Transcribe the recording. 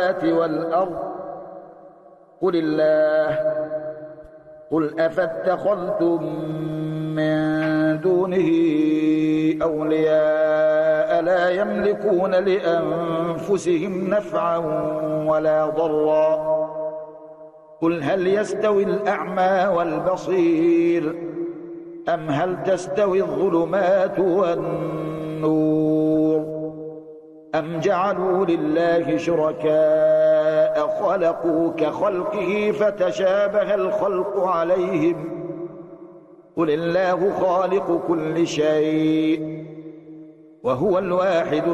السماوات والأرض قل الله قل أفاتخذتم من دونه أولياء لا يملكون لأنفسهم نفعا ولا ضرا قل هل يستوي الأعمى والبصير أم هل تستوي الظلمات والنور أم جعلوا لله شركاء خلقوا كخلقه فتشابه الخلق عليهم قل الله خالق كل شيء وهو الواحد